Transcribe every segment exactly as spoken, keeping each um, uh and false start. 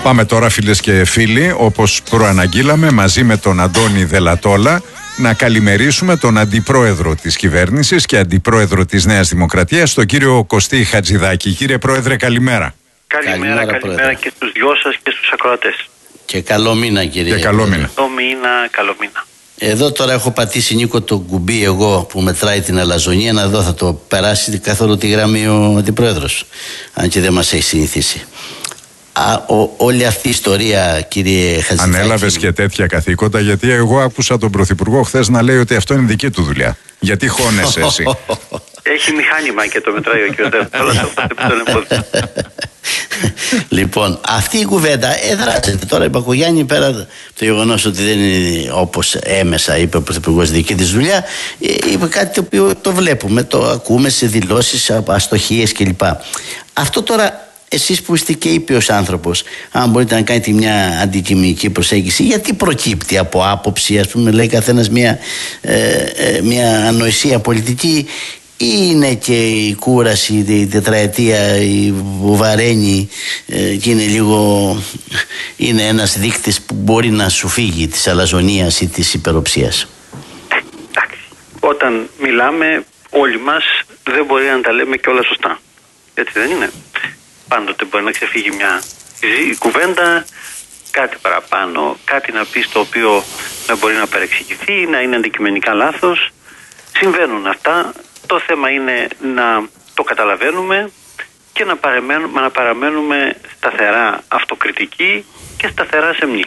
Πάμε τώρα, φίλες και φίλοι, όπως προαναγγείλαμε, μαζί με τον Αντώνη Δελατόλα, να καλημερίσουμε τον Αντιπρόεδρο της Κυβέρνησης και Αντιπρόεδρο της Νέας Δημοκρατίας, τον κύριο Κωστή Χατζηδάκη. Κύριε Πρόεδρε, καλημέρα. Καλημέρα, καλημέρα, καλημέρα και στους δυο σας και στους ακροατές. Και καλό μήνα, κύριε. Και καλό μήνα. Καλό μήνα, καλό μήνα. Εδώ τώρα έχω πατήσει, Νίκο, το κουμπί εγώ που μετράει την αλαζονία, να δω θα το περάσει καθόλου τη γραμμή ο Αντιπρόεδρος, αν και δεν μας έχει συνηθίσει. Α, ο, όλη αυτή η ιστορία, κύριε Χατζηδάκη. Ανέλαβες και τέτοια καθήκοντα, γιατί εγώ άκουσα τον Πρωθυπουργό χθες να λέει ότι αυτό είναι δική του δουλειά. Γιατί χώνεσαι εσύ? Έχει μηχάνημα και το μετράει ο κ. Δελατόλα. Λοιπόν, αυτή η κουβέντα εδράζεται τώρα. Η Μπακογιάννη, πέρα από το γεγονός ότι δεν είναι όπως έμεσα είπε ο Πρωθυπουργός δική της δουλειά, είπε κάτι το οποίο το βλέπουμε, το ακούμε σε δηλώσεις, αστοχίες κλπ. Αυτό τώρα, εσείς που είστε και ήπιος άνθρωπος, αν μπορείτε να κάνετε μια αντικειμενική προσέγγιση, γιατί προκύπτει από άποψη, ας πούμε, λέει καθένας μια, ε, ε, μια ανοησία πολιτική, ή είναι και η κούραση, η τετραετία, η βαραίνει ε, και είναι λίγο, είναι ένας δείκτης που μπορεί να σου φύγει της αλαζονίας ή της υπεροψίας? Εντάξει, όταν μιλάμε όλοι μας δεν μπορεί να τα λέμε και όλα σωστά, έτσι δεν είναι? Πάντοτε μπορεί να ξεφύγει μια κουβέντα, κάτι παραπάνω, κάτι να πει το οποίο να μπορεί να παρεξηγηθεί, να είναι αντικειμενικά λάθος. Συμβαίνουν αυτά. Το θέμα είναι να το καταλαβαίνουμε και να παραμένουμε, να παραμένουμε σταθερά αυτοκριτικοί και σταθερά σεμνοί.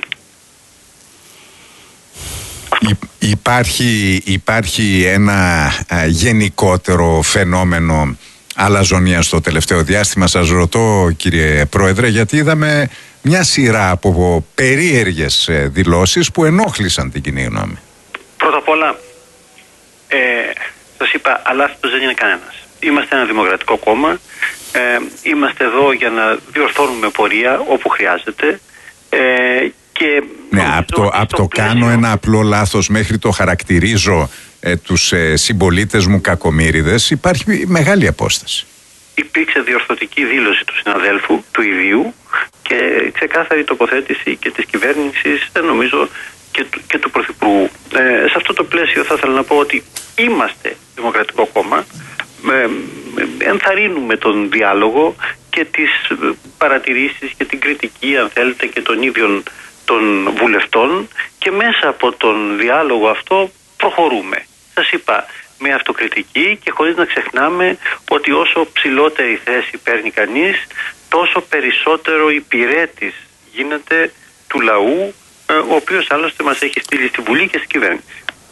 Υ- υπάρχει, υπάρχει ένα α, γενικότερο φαινόμενο αλαζονία στο τελευταίο διάστημα. Σας ρωτώ, κύριε Πρόεδρε, γιατί είδαμε μια σειρά από περίεργες δηλώσεις που ενόχλησαν την κοινή γνώμη. Πρώτα απ' όλα, ε, σας είπα, αλάθητος δεν είναι κανένας. Είμαστε ένα δημοκρατικό κόμμα, ε, είμαστε εδώ για να διορθώνουμε πορεία όπου χρειάζεται. Ε, και ναι, από το, απ το πλαίσιο... κάνω ένα απλό λάθος μέχρι το χαρακτηρίζω ε, τους ε, συμπολίτες μου κακομοίριδες, υπάρχει μεγάλη απόσταση. Υπήρξε διορθωτική δήλωση του συναδέλφου, του ιδίου, και ξεκάθαρη τοποθέτηση και της κυβέρνησης, δεν νομίζω, και του, και του Πρωθυπουργού. Ε, σε αυτό το πλαίσιο θα ήθελα να πω ότι είμαστε δημοκρατικό κόμμα, ε, ενθαρρύνουμε τον διάλογο και τις παρατηρήσεις και την κριτική, αν θέλετε, και των ίδιων των βουλευτών, και μέσα από τον διάλογο αυτό προχωρούμε. Σας είπα, με αυτοκριτική και χωρίς να ξεχνάμε ότι όσο ψηλότερη θέση παίρνει κανείς, τόσο περισσότερο υπηρέτης γίνεται του λαού, ο οποίος άλλωστε μας έχει στείλει στη Βουλή και στην κυβέρνηση.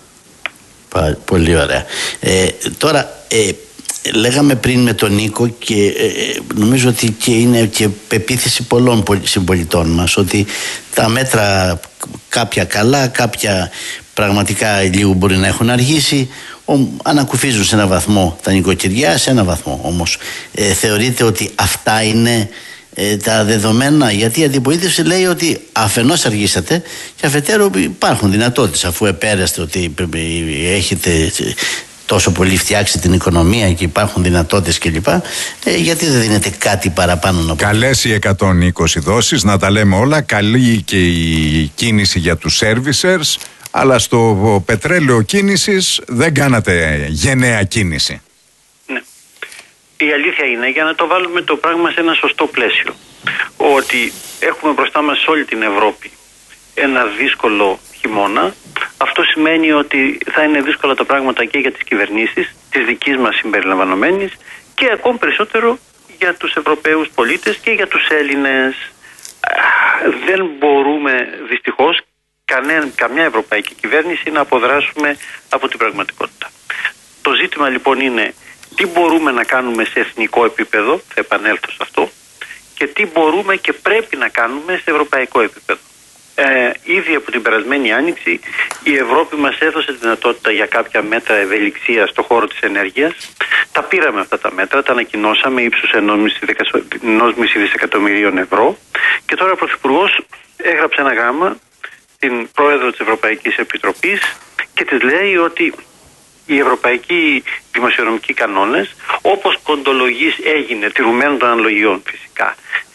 Πολύ ωραία. Ε, τώρα, ε, λέγαμε πριν με τον Νίκο και ε, νομίζω ότι και είναι και πεποίθηση πολλών συμπολιτών μας ότι τα μέτρα κάποια καλά, κάποια πραγματικά λίγο μπορεί να έχουν αργήσει, ο, ανακουφίζουν σε ένα βαθμό τα νοικοκυριά, σε ένα βαθμό όμως. Ε, θεωρείτε ότι αυτά είναι ε, τα δεδομένα? Γιατί η αντιπολίτευση λέει ότι αφενός αργήσατε και αφετέρου υπάρχουν δυνατότητες, αφού επέραστε ότι έχετε τόσο πολύ φτιάξει την οικονομία και υπάρχουν δυνατότητες κλπ. Ε, γιατί δεν δίνεται κάτι παραπάνω να πω? Καλές οι εκατόν είκοσι δόσεις, να τα λέμε όλα. Καλή και η κίνηση για τους servicers, αλλά στο πετρέλαιο κίνησης δεν κάνατε γενναία κίνηση. Ναι. Η αλήθεια είναι, για να το βάλουμε το πράγμα σε ένα σωστό πλαίσιο, ότι έχουμε μπροστά μας σε όλη την Ευρώπη ένα δύσκολο χειμώνα. Αυτό σημαίνει ότι θα είναι δύσκολα τα πράγματα και για τις κυβερνήσεις, της δικής μας συμπεριλαμβανομένης, και ακόμη περισσότερο για τους Ευρωπαίους πολίτες και για τους Έλληνες. Δεν μπορούμε δυστυχώς κανένα, καμιά ευρωπαϊκή κυβέρνηση να αποδράσουμε από την πραγματικότητα. Το ζήτημα λοιπόν είναι τι μπορούμε να κάνουμε σε εθνικό επίπεδο, θα επανέλθω σε αυτό, και τι μπορούμε και πρέπει να κάνουμε σε ευρωπαϊκό επίπεδο. Ε, ήδη από την περασμένη άνοιξη η Ευρώπη μας έδωσε τη δυνατότητα για κάποια μέτρα ευελιξίας στον χώρο της ενέργειας. Τα πήραμε αυτά τα μέτρα, τα ανακοινώσαμε ύψους ενός κόμμα πέντε δισεκατομμυρίων ευρώ, και τώρα ο Πρωθυπουργός έγραψε ένα γράμμα στην Πρόεδρο της Ευρωπαϊκής Επιτροπής και της λέει ότι οι ευρωπαϊκοί δημοσιονομικοί κανόνες, όπως κοντολογής έγινε, τηρουμένων των αναλογιών φυσικά,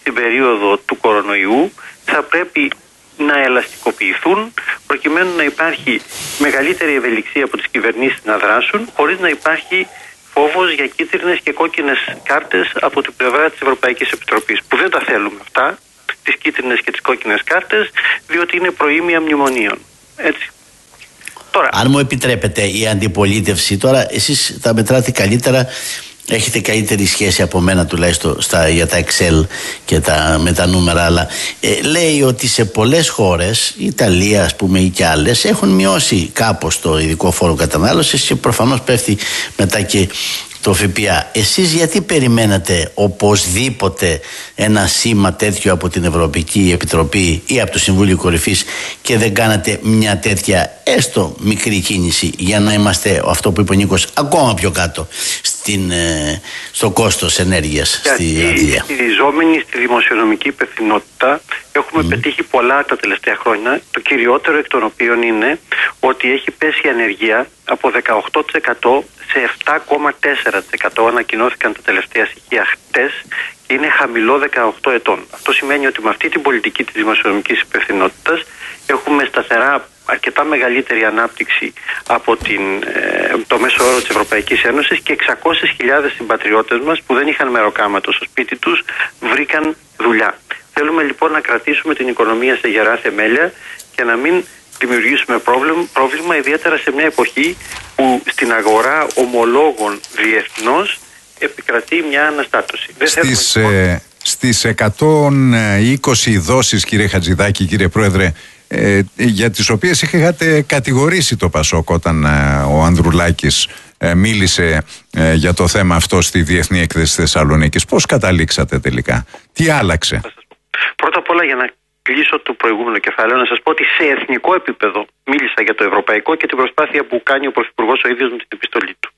στην περίοδο του κορονοϊού θα πρέπει να ελαστικοποιηθούν προκειμένου να υπάρχει μεγαλύτερη ευελιξία από τις κυβερνήσεις να δράσουν χωρίς να υπάρχει φόβος για κίτρινες και κόκκινες κάρτες από την πλευρά της Ευρωπαϊκής Επιτροπής, που δεν τα θέλουμε αυτά, τις κίτρινες και τις κόκκινες κάρτες, διότι είναι προήμια μνημονίων. Έτσι. Τώρα, αν μου επιτρέπετε, η αντιπολίτευση, τώρα εσείς τα μετράτε καλύτερα, έχετε καλύτερη σχέση από μένα τουλάχιστον στα, για τα Excel και τα, με τα νούμερα, αλλά ε, λέει ότι σε πολλές χώρες, η Ιταλία ας πούμε ή και άλλες, έχουν μειώσει κάπως το ειδικό φόρο κατανάλωσης και προφανώς πέφτει μετά και το ΦΠΑ. Εσείς γιατί περιμένατε οπωσδήποτε ένα σήμα τέτοιο από την Ευρωπαϊκή Επιτροπή ή από το Συμβούλιο Κορυφής και δεν κάνατε μια τέτοια έστω μικρή κίνηση για να είμαστε, αυτό που είπε ο Νίκος, ακόμα πιο κάτω στην, ε, στο κόστος ενέργειας στη Αγγλία? Στηριζόμενοι στη δημοσιονομική υπευθυνότητα έχουμε mm. πετύχει πολλά τα τελευταία χρόνια. Το κυριότερο εκ των οποίων είναι ότι έχει πέσει η ανεργία από δεκαοκτώ τοις εκατό σε επτά κόμμα τέσσερα τοις εκατό. Ανακοινώθηκαν τα τελευταία στοιχεία χτες και είναι χαμηλό δεκαοκτώ ετών. Αυτό σημαίνει ότι με αυτή την πολιτική της δημοσιονομικής υπευθυνότητας έχουμε σταθερά αρκετά μεγαλύτερη ανάπτυξη από την, ε, το μέσο όρο της Ευρωπαϊκής Ένωσης και εξακόσιες χιλιάδες συμπατριώτες μας που δεν είχαν μεροκάματο στο σπίτι τους βρήκαν δουλειά. Θέλουμε λοιπόν να κρατήσουμε την οικονομία σε γερά θεμέλια και να μην δημιουργήσουμε πρόβλημα, πρόβλημα ιδιαίτερα σε μια εποχή που στην αγορά ομολόγων διεθνώς επικρατεί μια αναστάτωση. Στις, ε, στις εκατόν είκοσι δόσεις, κύριε Χατζηδάκη, κύριε Πρόεδρε, ε, για τις οποίες είχατε κατηγορήσει το Πασόκ όταν ε, ο Ανδρουλάκης ε, μίλησε ε, για το θέμα αυτό στη Διεθνή Έκθεση Θεσσαλονίκης, πώς καταλήξατε τελικά, τι άλλαξε? Πρώτα απ' όλα, για να κλείσω το προηγούμενο κεφάλαιο, να σας πω ότι σε εθνικό επίπεδο μίλησα για το ευρωπαϊκό και την προσπάθεια που κάνει ο Πρωθυπουργός ο ίδιος με την επιστολή του.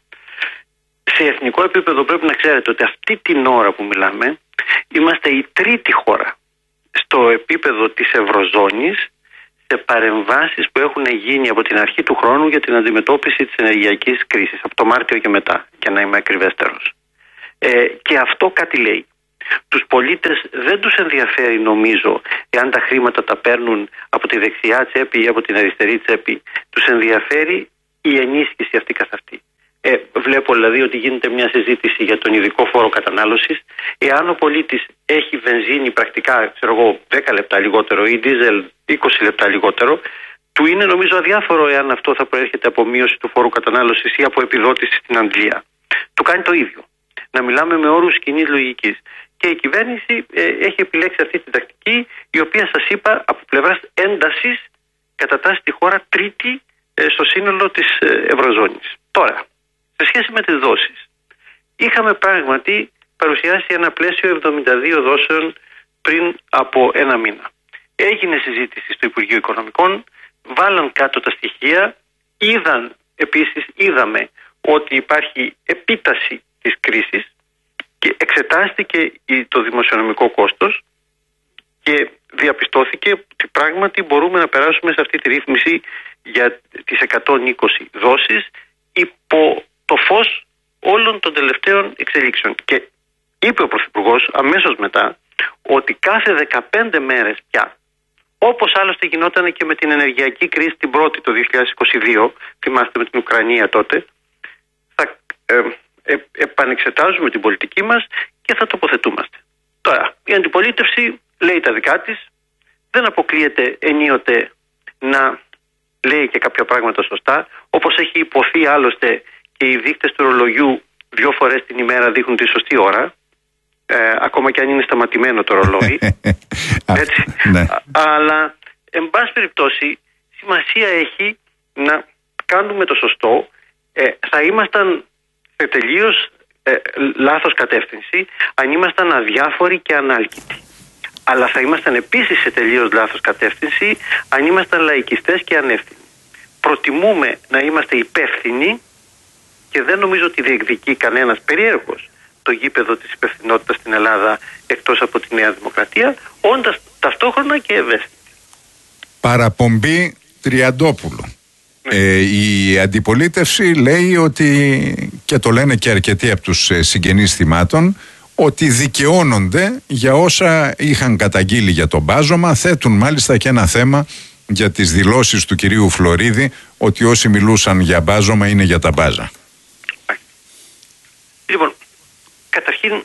Σε εθνικό επίπεδο πρέπει να ξέρετε ότι αυτή την ώρα που μιλάμε είμαστε η τρίτη χώρα στο επίπεδο της Ευρωζώνης σε παρεμβάσεις που έχουν γίνει από την αρχή του χρόνου για την αντιμετώπιση της ενεργειακής κρίσης, από το Μάρτιο και μετά, για να είμαι ακριβέστερος. Ε, και αυτό κάτι λέει. Τους πολίτες δεν τους ενδιαφέρει, νομίζω, εάν τα χρήματα τα παίρνουν από τη δεξιά τσέπη ή από την αριστερή τσέπη. Τους ενδιαφέρει η ενίσχυση αυτή καθ' αυτή. Ε, βλέπω δηλαδή ότι γίνεται μια συζήτηση για τον ειδικό φόρο κατανάλωσης. Εάν ο πολίτης έχει βενζίνη πρακτικά, ξέρω εγώ, δέκα λεπτά λιγότερο ή ντίζελ είκοσι λεπτά λιγότερο, του είναι νομίζω αδιάφορο εάν αυτό θα προέρχεται από μείωση του φόρου κατανάλωσης ή από επιδότηση στην αντλία. Του κάνει το ίδιο. Να μιλάμε με όρους κοινής λογικής. Και η κυβέρνηση ε, έχει επιλέξει αυτή την τακτική, η οποία σας είπα από πλευράς έντασης κατατάσσει τη χώρα τρίτη ε, στο σύνολο της ε, Ευρωζώνης. Τώρα, σε σχέση με τις δόσεις, είχαμε πράγματι παρουσιάσει ένα πλαίσιο εβδομήντα δύο δόσεων πριν από ένα μήνα. Έγινε συζήτηση στο Υπουργείο Οικονομικών, βάλαν κάτω τα στοιχεία, είδαν επίσης, είδαμε ότι υπάρχει επίταση της κρίσης και εξετάστηκε το δημοσιονομικό κόστος και διαπιστώθηκε ότι πράγματι μπορούμε να περάσουμε σε αυτή τη ρύθμιση για τις εκατόν είκοσι δόσεις υπό το φως όλων των τελευταίων εξελίξεων. Και είπε ο Πρωθυπουργός αμέσως μετά ότι κάθε δεκαπέντε μέρες πια, όπως άλλωστε γινόταν και με την ενεργειακή κρίση την πρώτη το δύο χιλιάδες είκοσι δύο, θυμάστε με την Ουκρανία τότε, θα ε, ε, επανεξετάζουμε την πολιτική μας και θα τοποθετούμαστε. Τώρα, η αντιπολίτευση λέει τα δικά της, δεν αποκλείεται ενίοτε να λέει και κάποια πράγματα σωστά, όπως έχει υποθεί άλλωστε και οι δείκτες του ρολογιού δύο φορές την ημέρα δείχνουν τη σωστή ώρα, ε, ακόμα και αν είναι σταματημένο το ρολόι. Έτσι. Ναι. Αλλά, εν πάση περιπτώσει, σημασία έχει να κάνουμε το σωστό. Ε, θα ήμασταν σε τελείως ε, λάθος κατεύθυνση αν ήμασταν αδιάφοροι και ανάλκητοι. Αλλά θα ήμασταν επίσης σε τελείως λάθος κατεύθυνση αν ήμασταν λαϊκιστές και ανεύθυνοι. Προτιμούμε να είμαστε υπεύθυνοι και δεν νομίζω ότι διεκδικεί κανένας περίεργος το γήπεδο της υπευθυνότητας στην Ελλάδα εκτός από τη Νέα Δημοκρατία, όντας ταυτόχρονα και ευαίσθητη. Παραπομπή Τριαντόπουλου. Ναι. Ε, η αντιπολίτευση λέει ότι, και το λένε και αρκετοί από τους συγγενείς θυμάτων, ότι δικαιώνονται για όσα είχαν καταγγείλει για το μπάζωμα. Θέτουν μάλιστα και ένα θέμα για τις δηλώσεις του κυρίου Φλωρίδη, ότι όσοι μιλούσαν για μπάζωμα είναι για τα μπάζα. Λοιπόν, καταρχήν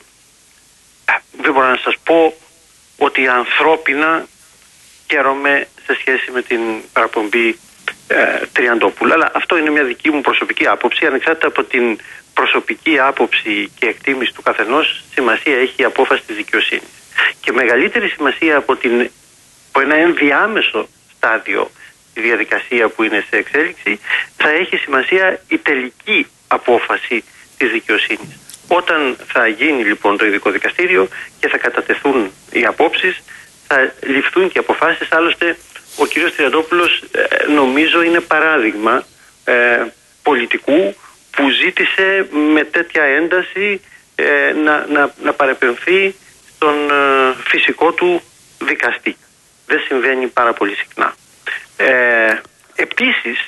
δεν μπορώ να σας πω ότι ανθρώπινα χαίρομαι σε σχέση με την παραπομπή ε, Τριαντόπουλου, αλλά αυτό είναι μια δική μου προσωπική άποψη. Ανεξάρτητα από την προσωπική άποψη και εκτίμηση του καθενός, σημασία έχει η απόφαση της δικαιοσύνης. Και μεγαλύτερη σημασία από, την, από ένα ενδιάμεσο στάδιο τη διαδικασία που είναι σε εξέλιξη, θα έχει σημασία η τελική απόφαση της δικαιοσύνης. Όταν θα γίνει λοιπόν το ειδικό δικαστήριο και θα κατατεθούν οι απόψεις, θα ληφθούν και αποφάσεις. Άλλωστε ο κύριος Τριαντόπουλος ε, νομίζω είναι παράδειγμα ε, πολιτικού που ζήτησε με τέτοια ένταση ε, να, να, να παρεπεμφθεί στον ε, φυσικό του δικαστή. Δεν συμβαίνει πάρα πολύ συχνά. Ε, επίσης,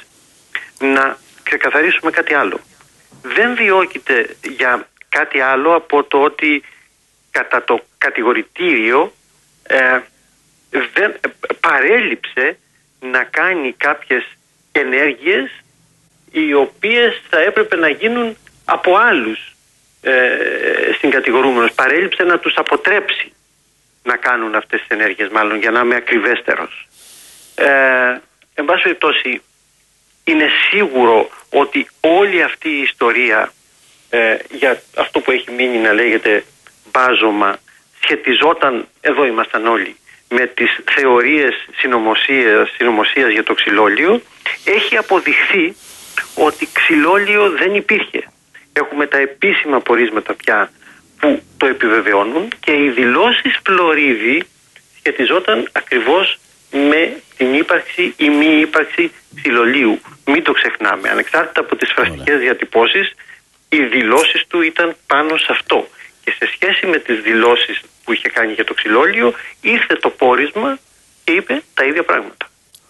να ξεκαθαρίσουμε κάτι άλλο. Δεν διώκεται για κάτι άλλο από το ότι κατά το κατηγορητήριο ε, δεν, παρέλειψε να κάνει κάποιες ενέργειες οι οποίες θα έπρεπε να γίνουν από άλλους ε, συγκατηγορούμενους. Παρέλειψε να τους αποτρέψει να κάνουν αυτές τις ενέργειες, μάλλον, για να είμαι ακριβέστερος. Ε, εν πάση περιπτώσει, είναι σίγουρο ότι όλη αυτή η ιστορία ε, για αυτό που έχει μείνει να λέγεται μπάζωμα σχετιζόταν, εδώ ήμασταν όλοι, με τις θεωρίες συνωμοσίας, συνωμοσίας για το ξυλόλιο. Έχει αποδειχθεί ότι ξυλόλιο δεν υπήρχε. Έχουμε τα επίσημα πορίσματα πια που το επιβεβαιώνουν και οι δηλώσεις Φλωρίδη σχετιζόταν ακριβώς με την ύπαρξη ή μη ύπαρξη ξυλολίου. Μην το ξεχνάμε. Ανεξάρτητα από τις φραστικές διατυπώσεις, οι δηλώσεις του ήταν πάνω σε αυτό. Και σε σχέση με τις δηλώσεις που είχε κάνει για το ξυλόλιο, ήρθε το πόρισμα και είπε τα ίδια πράγματα.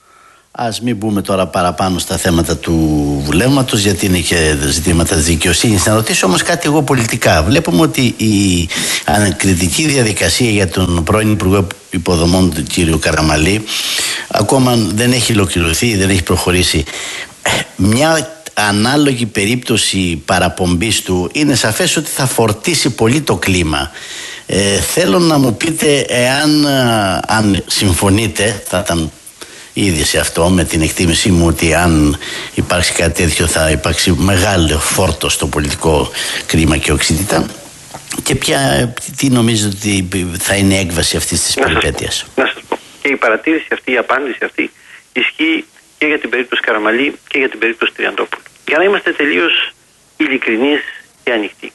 Ας μην μπούμε τώρα παραπάνω στα θέματα του βουλεύματος, γιατί είναι και ζητήματα της δικαιοσύνης. Να ρωτήσω όμως κάτι εγώ πολιτικά. Βλέπουμε ότι η ανακριτική διαδικασία για τον πρώην Υπουργό Υποδομών του κ. Καραμαλή ακόμα δεν έχει ολοκληρωθεί, δεν έχει προχωρήσει. Μια ανάλογη περίπτωση παραπομπής του είναι σαφές ότι θα φορτίσει πολύ το κλίμα. Ε, θέλω να μου πείτε εάν αν συμφωνείτε, θα ήταν ήδη σε αυτό με την εκτίμησή μου ότι αν υπάρξει κάτι τέτοιο θα υπάρξει μεγάλο φόρτο στο πολιτικό κρίμα και οξύτητα, και ποια, τι νομίζετε ότι θα είναι η έκβαση αυτής της περιπέτειας? Να σας πω, και η παρατήρηση αυτή, η απάντηση αυτή ισχύει και για την περίπτωση Καραμαλή και για την περίπτωση Τριαντόπουλου. Για να είμαστε τελείως ειλικρινείς και ανοιχτοί.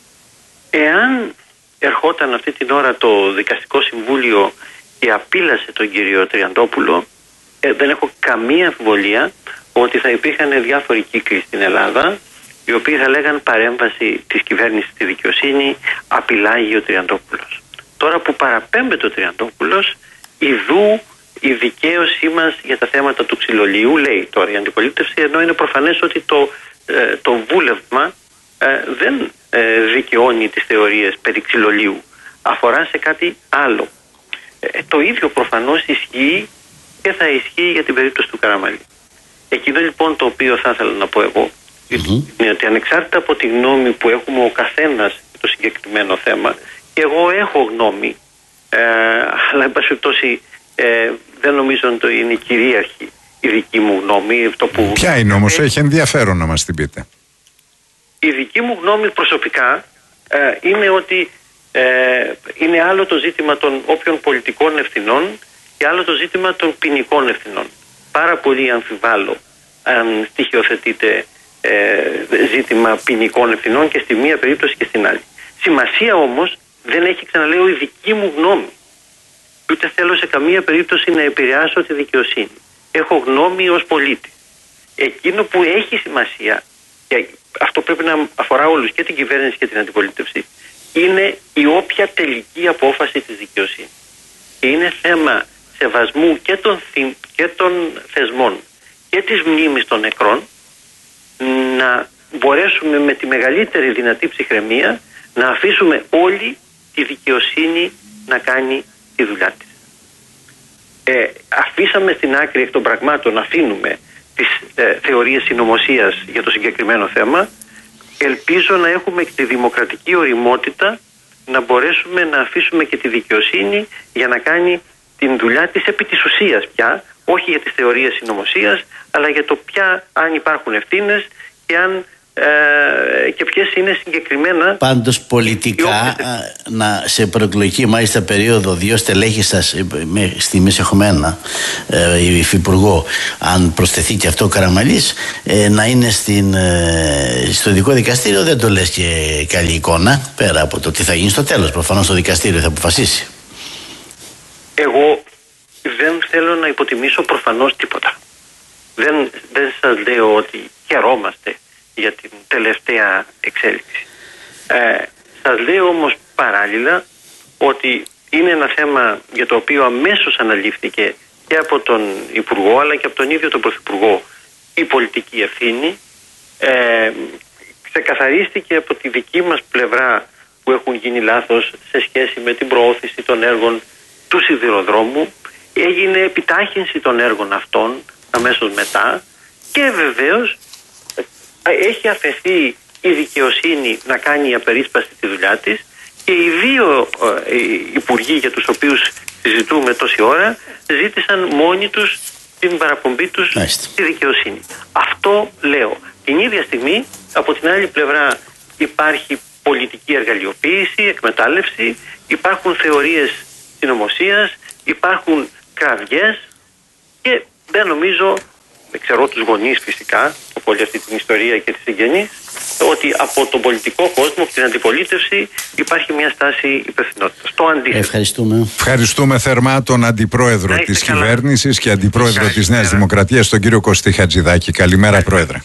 Εάν ερχόταν αυτή την ώρα το Δικαστικό Συμβούλιο και απείλασε τον κύριο Τριαντόπουλο, ε, δεν έχω καμία αμφιβολία ότι θα υπήρχαν διάφοροι κύκλοι στην Ελλάδα οι οποίοι θα λέγαν παρέμβαση της κυβέρνησης στη δικαιοσύνη, απειλάγει ο Τριαντόπουλος. Τώρα που παραπέμπεται ο Τριαντόπουλος, ιδού η δικαίωσή μας για τα θέματα του ξυλολιού, λέει τώρα η αντιπολίτευση, ενώ είναι προφανές ότι το, ε, το βούλευμα ε, δεν ε, δικαιώνει τις θεωρίες περί ξυλολιού, αφορά σε κάτι άλλο. Ε, το ίδιο προφανώς ισχύει και θα ισχύει για την περίπτωση του Καραμαλή. Εκείνο λοιπόν το οποίο θα ήθελα να πω εγώ, mm-hmm. είναι ότι ανεξάρτητα από τη γνώμη που έχουμε ο καθένας για το συγκεκριμένο θέμα, και εγώ έχω γνώμη, ε, αλλά εν πάση περιπτώσει ε, δεν νομίζω ότι είναι κυρίαρχη η δική μου γνώμη. Αυτό που ποια είναι όμως, ε, έχει ενδιαφέρον να μας την πείτε. Η δική μου γνώμη προσωπικά ε, είναι ότι ε, είναι άλλο το ζήτημα των όποιων πολιτικών ευθυνών και άλλο το ζήτημα των ποινικών ευθυνών. Πάρα πολύ αμφιβάλλω αν στοιχειοθετείται ε, ζήτημα ποινικών ευθυνών και στη μία περίπτωση και στην άλλη. Σημασία όμως δεν έχει, ξαναλέω, η δική μου γνώμη. Ούτε θέλω σε καμία περίπτωση να επηρεάσω τη δικαιοσύνη. Έχω γνώμη ως πολίτη. Εκείνο που έχει σημασία, και αυτό πρέπει να αφορά όλους, και την κυβέρνηση και την αντιπολίτευση, είναι η όποια τελική απόφαση της δικαιοσύνης. Και είναι θέμα σεβασμού και των, θυ, και των θεσμών και της μνήμης των νεκρών, να μπορέσουμε με τη μεγαλύτερη δυνατή ψυχραιμία να αφήσουμε όλοι τη δικαιοσύνη να κάνει τη δουλειά της. Ε, αφήσαμε στην άκρη εκ των πραγμάτων, αφήνουμε τις ε, θεωρίες συνωμοσίας για το συγκεκριμένο θέμα. Ελπίζω να έχουμε και τη δημοκρατική ωριμότητα να μπορέσουμε να αφήσουμε και τη δικαιοσύνη για να κάνει την δουλειά της επί της ουσίας πια, όχι για τις θεωρίες συνωμοσίας, αλλά για το πια αν υπάρχουν ευθύνες και αν Ε, και ποιες είναι συγκεκριμένα. Πάντως πολιτικά, να, σε προεκλογική μάλιστα περίοδο, δύο στελέχη σας με, στη Μεσεχωμένα, ε, υφυπουργό, αν προσθεθεί και αυτό ο Καραμανλής, ε, να είναι στην, ε, στο ειδικό δικαστήριο, δεν το λες και καλή εικόνα, πέρα από το τι θα γίνει στο τέλος. Προφανώς το δικαστήριο θα αποφασίσει. Εγώ δεν θέλω να υποτιμήσω προφανώς τίποτα. Δεν, δεν σας λέω ότι χαιρόμαστε για την τελευταία εξέλιξη. Ε, σας λέω όμως παράλληλα ότι είναι ένα θέμα για το οποίο αμέσως αναλήφθηκε και από τον Υπουργό αλλά και από τον ίδιο τον Πρωθυπουργό η πολιτική ευθύνη. Ε, ξεκαθαρίστηκε από τη δική μας πλευρά που έχουν γίνει λάθος σε σχέση με την προώθηση των έργων του σιδηροδρόμου. Έγινε επιτάχυνση των έργων αυτών αμέσως μετά και βεβαίως έχει αφαιθεί η δικαιοσύνη να κάνει απερίσπαστη τη δουλειά της και οι δύο ε, υπουργοί για τους οποίους συζητούμε τόση ώρα ζήτησαν μόνοι τους την παραπομπή τους στη δικαιοσύνη. Αυτό λέω. Την ίδια στιγμή από την άλλη πλευρά υπάρχει πολιτική εργαλειοποίηση, εκμετάλλευση, υπάρχουν θεωρίες συνωμοσίας, υπάρχουν κραυγές και δεν νομίζω, δεν ξέρω τους γονείς φυσικά από όλη αυτή την ιστορία και τις συγγενείς, ότι από τον πολιτικό κόσμο, από την αντιπολίτευση υπάρχει μια στάση υπευθυνότητας. Το αντίθετο. Ευχαριστούμε. Ευχαριστούμε θερμά τον Αντιπρόεδρο της κυβέρνησης και Αντιπρόεδρο της Νέας Δημοκρατίας, τον κύριο Κωστή Χατζηδάκη. Καλημέρα, Πρόεδρε.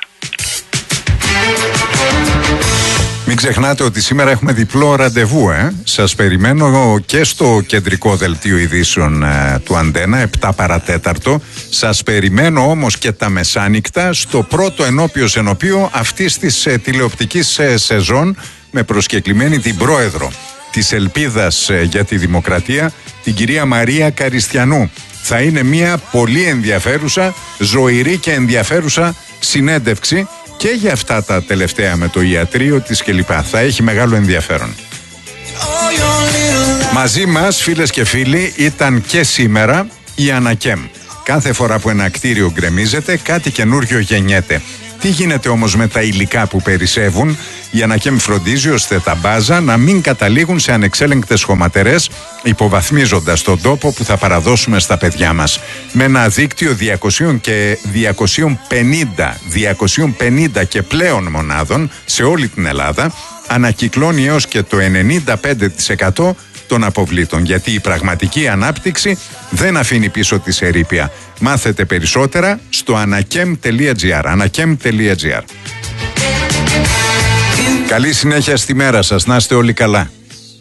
Μην ξεχνάτε ότι σήμερα έχουμε διπλό ραντεβού. Ε. Σας περιμένω και στο κεντρικό δελτίο ειδήσεων ε, του Αντένα, επτά παρατέταρτο. Σας περιμένω όμως και τα μεσάνυχτα στο πρώτο ενώπιος ενωπίο αυτής της ε, τηλεοπτικής ε, σεζόν, με προσκεκλημένη την πρόεδρο της Ελπίδας ε, για τη Δημοκρατία, την κυρία Μαρία Καριστιανού. Θα είναι μια πολύ ενδιαφέρουσα, ζωηρή και ενδιαφέρουσα συνέντευξη και για αυτά τα τελευταία με το ιατρείο της κλπ. Θα έχει μεγάλο ενδιαφέρον. Μαζί μας, φίλες και φίλοι, ήταν και σήμερα η Ανακέμ. Κάθε φορά που ένα κτίριο γκρεμίζεται, κάτι καινούριο γεννιέται. Τι γίνεται όμως με τα υλικά που περισσεύουν? Η Ανακέμ φροντίζει ώστε τα μπάζα να μην καταλήγουν σε ανεξέλεγκτες χωματερές, υποβαθμίζοντας τον τόπο που θα παραδώσουμε στα παιδιά μας. Με ένα δίκτυο διακόσια και διακόσια πενήντα, διακόσια πενήντα και πλέον μονάδων σε όλη την Ελλάδα, ανακυκλώνει έως και το ενενήντα πέντε τοις εκατό των αποβλήτων, γιατί η πραγματική ανάπτυξη δεν αφήνει πίσω τη ερείπια. Μάθετε περισσότερα στο ανακέμ τελεία τζι άρ. ανακέμ τελεία τζι άρ. Καλή συνέχεια στη μέρα σας, να είστε όλοι καλά.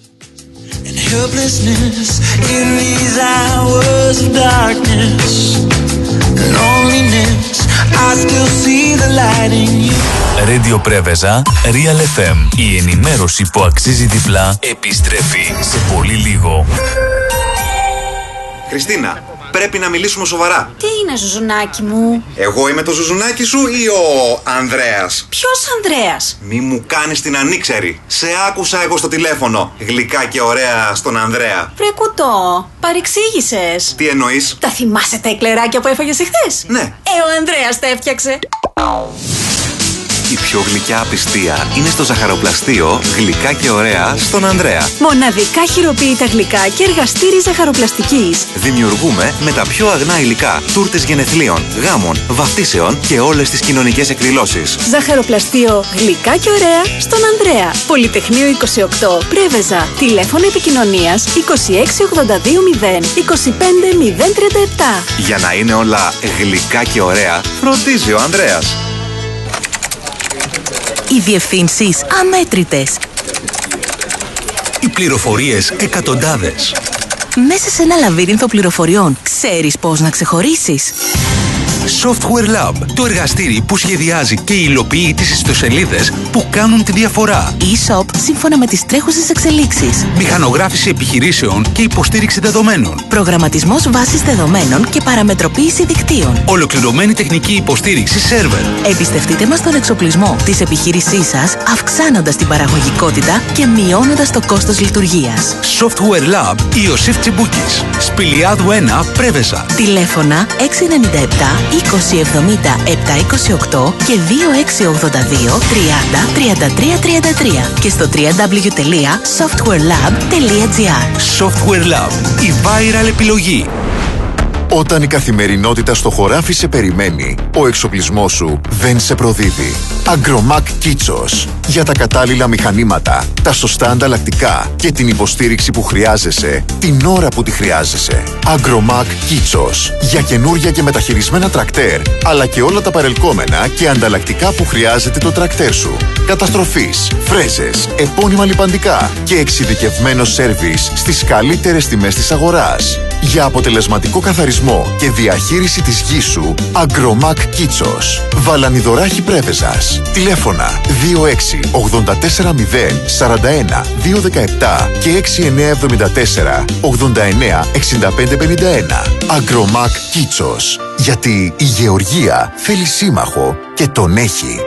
Radio Πρέβεζα, Real εφ εμ. Η ενημέρωση που αξίζει διπλά επιστρέφει σε πολύ λίγο. Χριστίνα, πρέπει να μιλήσουμε σοβαρά. Τι είναι, Ζουζουνάκι μου? Εγώ είμαι το Ζουζουνάκι σου ή ο Ανδρέας? Ποιος Ανδρέας? Μη μου κάνεις την ανήξερη. Σε άκουσα εγώ στο τηλέφωνο. Γλυκά και ωραία στον Ανδρέα. Βρε κουτό, παρεξήγησες. Τι εννοείς? Τα θυμάσαι τα εκλεράκια που έφαγες εχθές? Ναι. Ε, ο Ανδρέας τα έφτιαξε. Η πιο γλυκιά απιστία είναι στο ζαχαροπλαστείο Γλυκά και ωραία στον Ανδρέα. Μοναδικά χειροποίητα γλυκά και εργαστήρι ζαχαροπλαστικής. Δημιουργούμε με τα πιο αγνά υλικά τούρτες γενεθλίων, γάμων, βαφτίσεων και όλες τις κοινωνικές εκδηλώσεις. Ζαχαροπλαστείο Γλυκά και ωραία στον Ανδρέα. Πολυτεχνείο είκοσι οκτώ, Πρέβεζα. Τηλέφωνο επικοινωνίας είκοσι έξι ογδόντα δύο μηδέν είκοσι πέντε μηδέν τριάντα επτά. Για να είναι όλα γλυκά και ωραία, φροντίζει ο Ανδρέας. Οι διευθύνσεις αμέτρητες. Οι πληροφορίες εκατοντάδες. Μέσα σε ένα λαβύρινθο πληροφοριών, ξέρεις πώς να ξεχωρίσεις? Software Lab, το εργαστήρι που σχεδιάζει και υλοποιεί τις ιστοσελίδες που κάνουν τη διαφορά. E-shop σύμφωνα με τις τρέχουσες εξελίξεις. Μηχανογράφηση επιχειρήσεων και υποστήριξη δεδομένων. Προγραμματισμός βάσης δεδομένων και παραμετροποίηση δικτύων. Ολοκληρωμένη τεχνική υποστήριξη σερβερ. Εμπιστευτείτε μας τον εξοπλισμό της επιχείρησής σας, αυξάνοντας την παραγωγικότητα και μειώνοντας το κόστος λειτουργίας. Software Lab Ιωσήφ Τσιμπούκης. Σπηλιάδου ένα, Πρέβεζα. Τηλέφωνα έξι εννιά επτά είκοσι εβδομήντα επτακόσια είκοσι οκτώ και δύο έξι ογδόντα δύο τριάντα τριάντα τρία τριάντα τρία και στο double-u double-u double-u τελεία software lab τελεία gr. Software Lab, η viral επιλογή. Όταν η καθημερινότητα στο χωράφι σε περιμένει, ο εξοπλισμός σου δεν σε προδίδει. Agromac Kitsos. Για τα κατάλληλα μηχανήματα, τα σωστά ανταλλακτικά και την υποστήριξη που χρειάζεσαι, την ώρα που τη χρειάζεσαι. Agromac Kitsos. Για καινούρια και μεταχειρισμένα τρακτέρ, αλλά και όλα τα παρελκόμενα και ανταλλακτικά που χρειάζεται το τρακτέρ σου. Καταστροφής, φρέζες, επώνυμα λιπαντικά και εξειδικευμένο σέρβις στις καλύτερες τιμές της αγοράς. Για αποτελεσματικό καθαρισμό και διαχείριση της γης σου, Agromac Kitsos. Βαλανιδωράχη Πρέβεζας. Τηλέφωνα δύο έξι ογδόντα τέσσερα μηδέν σαράντα ένα δύο δεκαεπτά και έξι εννιά εβδομήντα τέσσερα ογδόντα εννιά εξήντα πέντε πενήντα ένα. Agromac Kitsos. Γιατί η γεωργία θέλει σύμμαχο και τον έχει.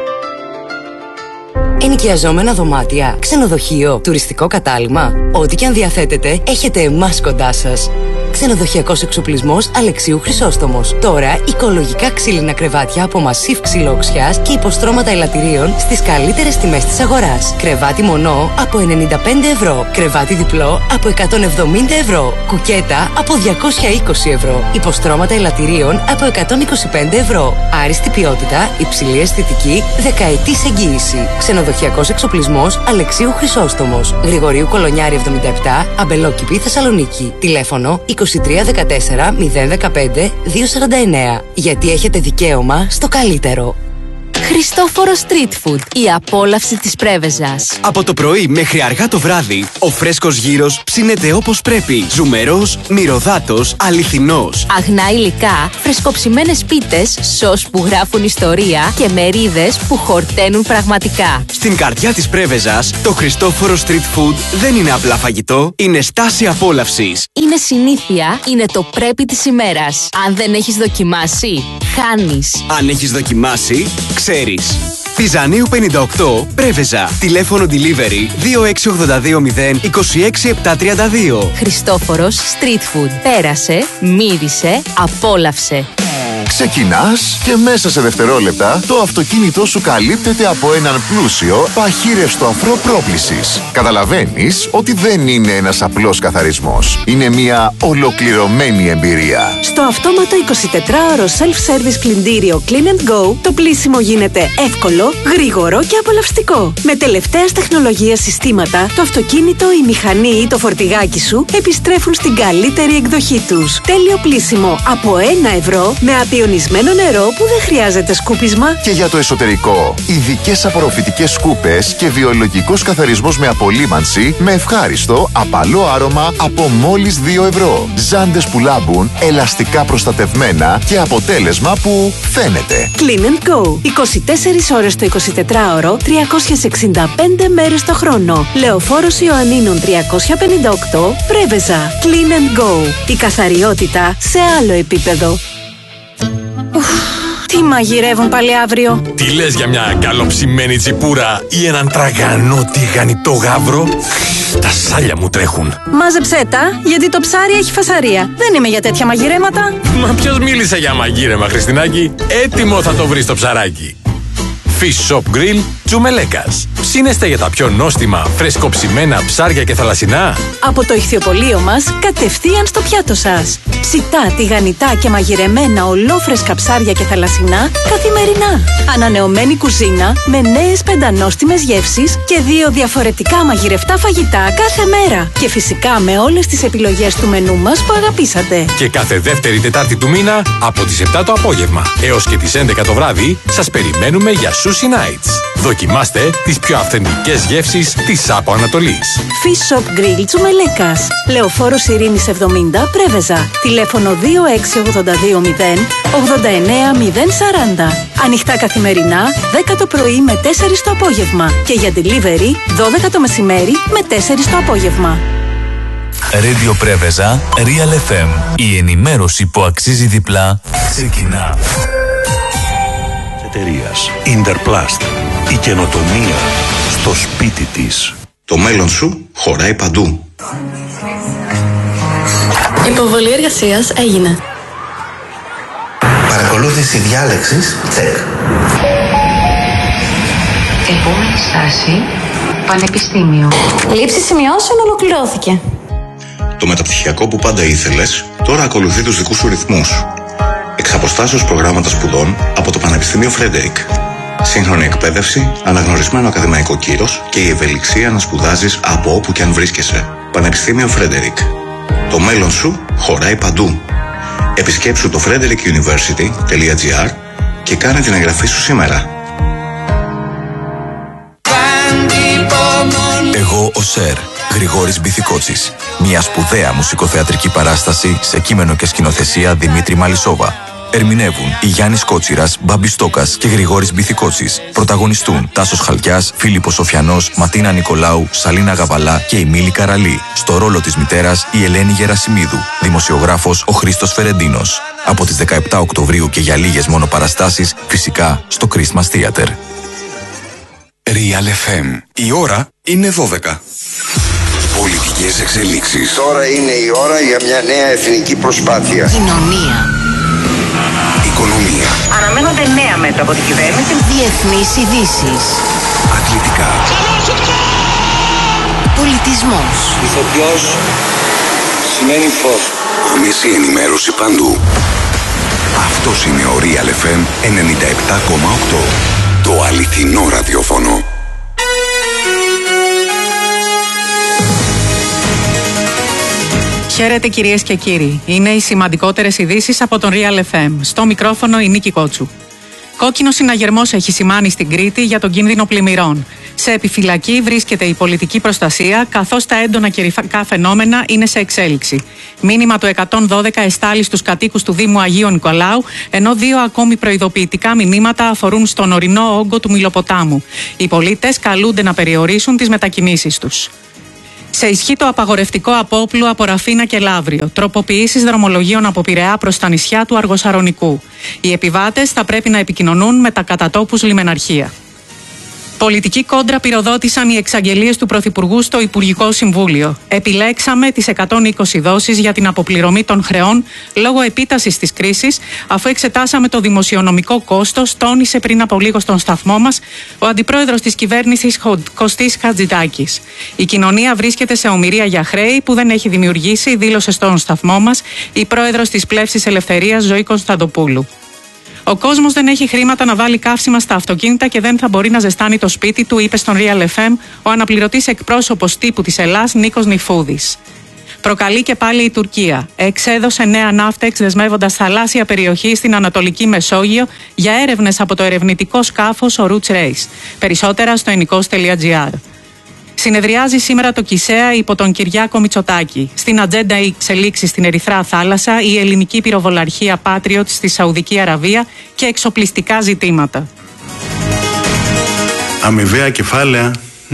Ενοικιαζόμενα δωμάτια, ξενοδοχείο, τουριστικό κατάλημα. Ό,τι και αν διαθέτετε, έχετε εμάς κοντά σας. Ξενοδοχειακός εξοπλισμός Αλεξίου Χρυσόστομος. Τώρα οικολογικά ξύλινα κρεβάτια από μασίφ ξυλόξιας και υποστρώματα ελαττηρίων στις καλύτερες τιμές της αγοράς. Κρεβάτι μονό από ενενήντα πέντε ευρώ. Κρεβάτι διπλό από εκατόν εβδομήντα ευρώ. Κουκέτα από διακόσια είκοσι ευρώ. Υποστρώματα ελαττηρίων από εκατόν είκοσι πέντε ευρώ. Άριστη ποιότητα, υψηλή αισθητική, δεκαετής εγγύηση. Ξενοδοχειακός εξοπλισμός Αλεξίου Χρυσόστομος. Γρηγορίου Κολονιάρη εβδομήντα επτά, Αμπελόκηπη, Θεσσαλονίκη. Τηλέφωνο είκοσι τρία δεκατέσσερα μηδέν δεκαπέντε δύο σαράντα εννέα. Γιατί έχετε δικαίωμα στο καλύτερο. Χριστόφορο Street Food. Η απόλαυση της Πρέβεζας. Από το πρωί μέχρι αργά το βράδυ, ο φρέσκος γύρος ψήνεται όπως πρέπει. Ζουμερός, μυρωδάτος, αληθινός. Αγνά υλικά, φρεσκοψημένες πίτες, σως που γράφουν ιστορία και μερίδες που χορταίνουν πραγματικά. Στην καρδιά της Πρέβεζας, το Χριστόφορο Street Food δεν είναι απλά φαγητό, είναι στάση απόλαυσης. Είναι συνήθεια, είναι το πρέπει της ημέρας. Αν δεν έχεις δοκιμάσει, χάνεις. Αν έχεις δοκιμάσει, ξέρεις. Πιζανίου πενήντα οκτώ, Πρέβεζα. Τηλέφωνο delivery δύο έξι ογδόντα δύο μηδέν είκοσι έξι επτακόσια τριάντα δύο. Χριστόφορος Street Food. Πέρασε, μύρισε, απόλαυσε. Ξεκινάς και μέσα σε δευτερόλεπτα το αυτοκίνητό σου καλύπτεται από έναν πλούσιο παχύρευστο αφρό πρόκλησης. Καταλαβαίνεις ότι δεν είναι ένας απλός καθαρισμός. Είναι μια ολοκληρωμένη εμπειρία. Στο αυτόματο εικοσιτετράωρο self-service πλυντήριο Clean and Go, το πλύσιμο γίνεται εύκολο, γρήγορο και απολαυστικό. Με τελευταίας τεχνολογίας συστήματα, το αυτοκίνητο, η μηχανή ή το φορτηγάκι σου επιστρέφουν στην καλύτερη εκδοχή τους. Τέλειο πλύσιμο από ένα ευρώ με απειονισμένο νερό που δεν χρειάζεται σκούπισμα. Και για το εσωτερικό, ειδικές απορροφητικές σκούπες και βιολογικός καθαρισμός με απολύμανση με ευχάριστο, απαλό άρωμα από μόλις δύο ευρώ. Ζάντες που λάμπουν, ελαστικά προστατευμένα και αποτέλεσμα που φαίνεται. Clean and Go. είκοσι τέσσερις ώρες το εικοσιτετράωρο, τριακόσιες εξήντα πέντε μέρες το χρόνο. Λεωφόρος Ιωαννίνων τριακόσια πενήντα οκτώ, Πρέβεζα. Clean and Go. Η καθαριότητα σε άλλο επίπεδο. Ουφ, τι μαγειρεύουν πάλι αύριο? Τι λες για μια καλοψημένη τσιπούρα ή έναν τραγανό τηγανιτό γάβρο? Τα σάλια μου τρέχουν. Μάζεψέ τα, γιατί το ψάρι έχει φασαρία. Δεν είμαι για τέτοια μαγειρέματα. Μα ποιος μίλησε για μαγείρεμα, Χριστινάκη? Έτοιμο θα το βρεις το ψαράκι. Fish Shop Grill Τσουμελέκας. Ψήνεστε για τα πιο νόστιμα, φρεσκοψημένα ψάρια και θαλασσινά? Από το ηχθιοπωλείο μας, κατευθείαν στο πιάτο σας. Ψητά, τηγανιτά και μαγειρεμένα ολόφρεσκα ψάρια και θαλασσινά καθημερινά. Ανανεωμένη κουζίνα με νέες πεντανόστιμες γεύσεις και δύο διαφορετικά μαγειρευτά φαγητά κάθε μέρα. Και φυσικά με όλες τις επιλογές του μενού μας που αγαπήσατε. Και κάθε δεύτερη Τετάρτη του μήνα από τις επτά το απόγευμα έως και τις έντεκα το βράδυ σας περιμένουμε για Sushi Nights. Δοκιμάστε Δοκιμάστε τις πιο αυθεντικές γεύσεις της Άπο Ανατολής. Fish Shop Grill Τσουμελέκας. Λεωφόρος Ειρήνης εβδομήντα, Πρέβεζα. Τηλέφωνο δύο έξι οκτώ δύο μηδέν ογδόντα εννέα μηδέν σαράντα. Ανοιχτά καθημερινά, δέκα το πρωί με τέσσερα το απόγευμα. Και για delivery, δώδεκα το μεσημέρι με τέσσερα το απόγευμα. Radio Πρέβεζα, Real εφ εμ. Η ενημέρωση που αξίζει διπλά ξεκινά. Εταιρείας Interplast. Η καινοτομία στο σπίτι της. Το μέλλον σου χωράει παντού. Υποβολή εργασίας έγινε. Παρακολούθηση διάλεξης, τσεκ. Επόμενη στάση, Πανεπιστήμιο. Λήψη σημειώσεων ολοκληρώθηκε. Το μεταπτυχιακό που πάντα ήθελες, τώρα ακολουθεί τους δικούς σου ρυθμούς. Εξ αποστάσεως προγράμματα σπουδών από το Πανεπιστήμιο Φρέντερικ. Σύγχρονη εκπαίδευση, αναγνωρισμένο ακαδημαϊκό κύρος και η ευελιξία να σπουδάζεις από όπου και αν βρίσκεσαι. Πανεπιστήμιο Φρέντερικ. Το μέλλον σου χωράει παντού. Επισκέψου το frederick university τελεία gr και κάνε την εγγραφή σου σήμερα. Εγώ ο Σερ, Γρηγόρης Μπιθικότσης. Μια σπουδαία μουσικοθεατρική παράσταση σε κείμενο και σκηνοθεσία Δημήτρη Μαλισσόβα. Ερμηνεύουν η Γιάννης Κότσιρας, Μπάμπης Στόκας και Γρηγόρης Μπιθικότσης. Πρωταγωνιστούν Τάσος Χαλκιάς, Φίλιππος Σοφιανός, Ματίνα Νικολάου, Σαλίνα Γαβαλά και η Μίλη Καραλή. Στο ρόλο της μητέρας η Ελένη Γερασιμίδου. Δημοσιογράφος ο Χρήστος Φερεντίνος. Από τις δεκαεπτά Οκτωβρίου και για λίγες μόνο παραστάσεις, φυσικά στο Christmas Theater. Real εφ εμ. Η ώρα είναι δώδεκα. Πολιτικές εξελίξεις. Τώρα είναι η ώρα για μια νέα εθνική προσπάθεια. Κοινωνία. Οικονομία. Αναμένονται νέα μέτρα από την κυβέρνηση. Διεθνείς ειδήσεις. Αθλητικά. Πολιτισμός. Ηθοποιός σημαίνει φως. Άμεση ενημέρωση παντού. Αυτός είναι ο Real εφ εμ ενενήντα επτά κόμμα οκτώ. Το αληθινό ραδιόφωνο. Χαίρετε κυρίες και κύριοι. Είναι οι σημαντικότερες ειδήσεις από τον Real εφ εμ. Στο μικρόφωνο η Νίκη Κότσου. Κόκκινο συναγερμός έχει σημάνει στην Κρήτη για τον κίνδυνο πλημμυρών. Σε επιφυλακή βρίσκεται η πολιτική προστασία, καθώς τα έντονα καιρικά φαινόμενα είναι σε εξέλιξη. Μήνυμα του εκατόν δώδεκα εστάλει στους κατοίκους του Δήμου Αγίου Νικολάου, ενώ δύο ακόμη προειδοποιητικά μηνύματα αφορούν στον ορεινό όγκο του Μυλοποτάμου. Οι πολίτες καλούνται να περιορίσουν τις μετακινήσεις τους. Σε ισχύ το απαγορευτικό απόπλου από Ραφίνα και Λαύριο. Τροποποιήσεις δρομολογίων από Πειραιά προς τα νησιά του Αργοσαρονικού. Οι επιβάτες θα πρέπει να επικοινωνούν με τα κατατόπους λιμεναρχεία. Πολιτική κόντρα πυροδότησαν οι εξαγγελίες του Πρωθυπουργού στο Υπουργικό Συμβούλιο. Επιλέξαμε τις εκατόν είκοσι δόσεις για την αποπληρωμή των χρεών λόγω επίτασης της κρίσης, αφού εξετάσαμε το δημοσιονομικό κόστος, τόνισε πριν από λίγο στον σταθμό μας ο αντιπρόεδρος της κυβέρνησης Κωστής Χατζηδάκης. Η κοινωνία βρίσκεται σε ομηρία για χρέη που δεν έχει δημιουργήσει, δήλωσε στον σταθμό μας η πρόεδρος της Πλεύσης Ελευθερίας Ζωή Κωνσταντοπούλου. Ο κόσμος δεν έχει χρήματα να βάλει καύσιμα στα αυτοκίνητα και δεν θα μπορεί να ζεστάνει το σπίτι του, είπε στον Real εφ εμ ο αναπληρωτής εκπρόσωπος τύπου της Ελλάς Νίκος Νιφούδης. Προκαλεί και πάλι η Τουρκία. Εξέδωσε νέα ναύτεξ δεσμεύοντας θαλάσσια περιοχή στην Ανατολική Μεσόγειο για έρευνες από το ερευνητικό σκάφος ο Roots Race. Περισσότερα στο ενικός τελεία τζι άρ. Συνεδριάζει σήμερα το ΚΙΣΕΑ υπό τον Κυριάκο Μητσοτάκη. Στην ατζέντα οι εξελίξεις στην Ερυθρά Θάλασσα, η ελληνική πυροβολαρχία Patriot στη Σαουδική Αραβία και εξοπλιστικά ζητήματα. Αμοιβαία κεφάλαια